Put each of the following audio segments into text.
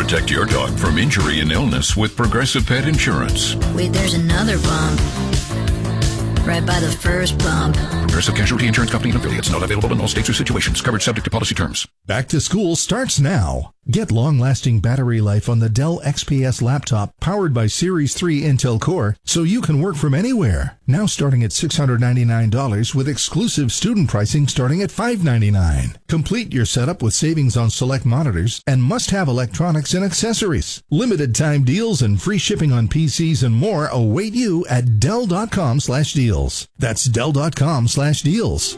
Protect your dog from injury and illness with Progressive Pet Insurance. Wait, there's another bump. Right by the first bump. Progressive Casualty Insurance Company and affiliates. Not available in all states or situations. Coverage subject to policy terms. Back to school starts now. Get long-lasting battery life on the Dell XPS laptop powered by Series 3 Intel Core so you can work from anywhere. Now starting at $699 with exclusive student pricing starting at $599. Complete your setup with savings on select monitors and must-have electronics and accessories. Limited time deals and free shipping on PCs and more await you at Dell.com/deals. That's Dell.com/deals.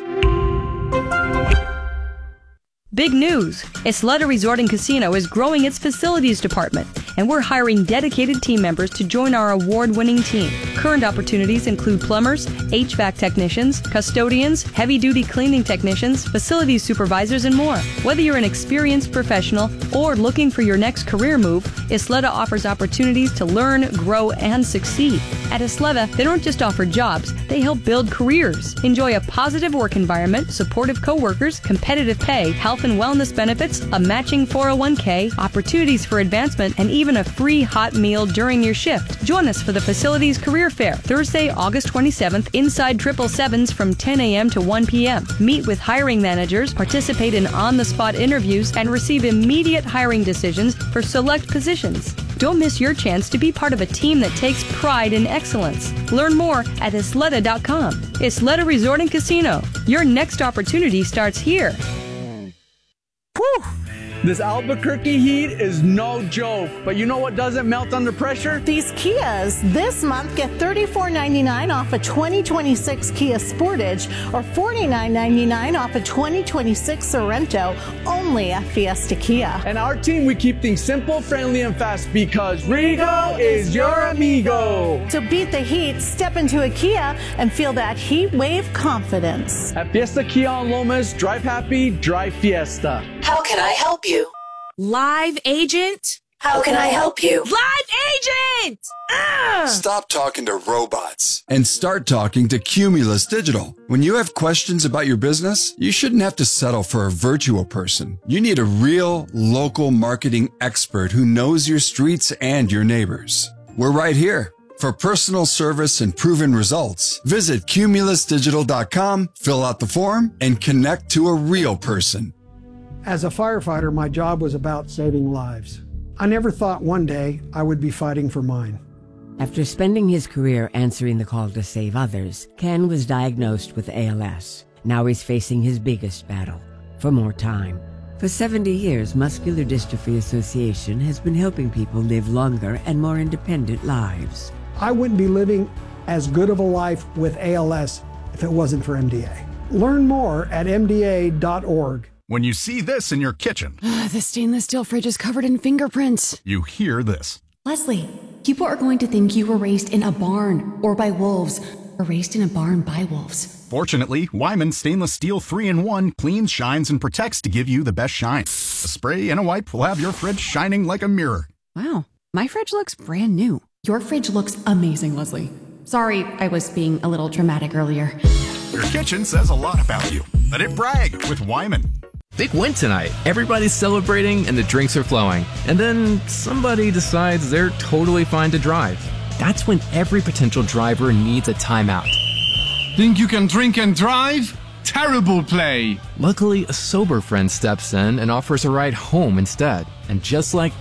Big news! Isleta Resort and Casino is growing its facilities department, and we're hiring dedicated team members to join our award-winning team. Current opportunities include plumbers, HVAC technicians, custodians, heavy-duty cleaning technicians, facilities supervisors, and more. Whether you're an experienced professional or looking for your next career move, Isleta offers opportunities to learn, grow, and succeed. At Isleta, they don't just offer jobs, they help build careers. Enjoy a positive work environment, supportive coworkers, competitive pay, health and wellness benefits, a matching 401k, opportunities for advancement, and even a free hot meal during your shift. Join us for the Facilities Career Fair, Thursday, August 27th, inside 777s from 10 a.m. to 1 p.m. Meet with hiring managers, participate in on-the-spot interviews, and receive immediate hiring decisions for select positions. Don't miss your chance to be part of a team that takes pride in excellence. Learn more at Isleta.com. Isleta Resort and Casino. Your next opportunity starts here. Whew! This Albuquerque heat is no joke, but you know what doesn't melt under pressure? These Kias. This month, get $34.99 off a 2026 Kia Sportage or $49.99 off a 2026 Sorrento, only at Fiesta Kia. And our team, we keep things simple, friendly, and fast because Rigo is your amigo. So beat the heat, step into a Kia, and feel that heat wave confidence. At Fiesta Kia on Lomas, drive happy, drive Fiesta. How can I help you? Live agent? How can I help you? Live agent! Stop talking to robots and start talking to Cumulus Digital. When you have questions about your business, you shouldn't have to settle for a virtual person. You need a real local marketing expert who knows your streets and your neighbors. We're right here. For personal service and proven results, visit cumulusdigital.com, fill out the form, and connect to a real person. As a firefighter, my job was about saving lives. I never thought one day I would be fighting for mine. After spending his career answering the call to save others, Ken was diagnosed with ALS. Now he's facing his biggest battle, for more time. For 70 years, Muscular Dystrophy Association has been helping people live longer and more independent lives. I wouldn't be living as good of a life with ALS if it wasn't for MDA. Learn more at MDA.org. When you see this in your kitchen, the stainless steel fridge is covered in fingerprints. You hear this. Leslie, people are going to think you were raised in a barn or by wolves, or raised in a barn by wolves. Fortunately, Wyman Stainless Steel 3-in-1 cleans, shines, and protects to give you the best shine. A spray and a wipe will have your fridge shining like a mirror. Wow, my fridge looks brand new. Your fridge looks amazing, Leslie. Sorry, I was being a little dramatic earlier. Your kitchen says a lot about you. Let it brag with Wyman. Big win tonight. Everybody's celebrating and the drinks are flowing. And then somebody decides they're totally fine to drive. That's when every potential driver needs a timeout. Think you can drink and drive? Terrible play. Luckily, a sober friend steps in and offers a ride home instead. And just like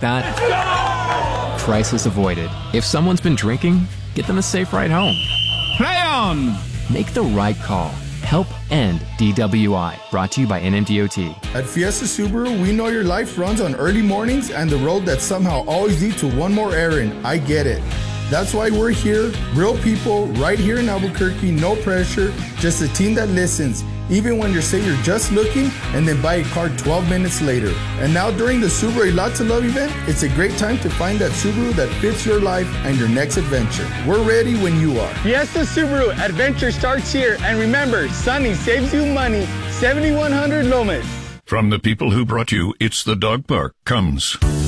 that, crisis avoided. If someone's been drinking, get them a safe ride home. Play on! Make the right call. Help end DWI. Brought to you by NMDOT. At Fiesta Subaru, we know your life runs on early mornings and the road that somehow always leads to one more errand. I get it. That's why we're here. Real people right here in Albuquerque. No pressure. Just a team that listens. Even when you say you're just looking and then buy a car 12 minutes later. And now during the Subaru Lots of Love event, it's a great time to find that Subaru that fits your life and your next adventure. We're ready when you are. Fiesta Subaru, adventure starts here. And remember, Sunny saves you money. 7100 Lomas. From the people who brought you It's the Dog Park comes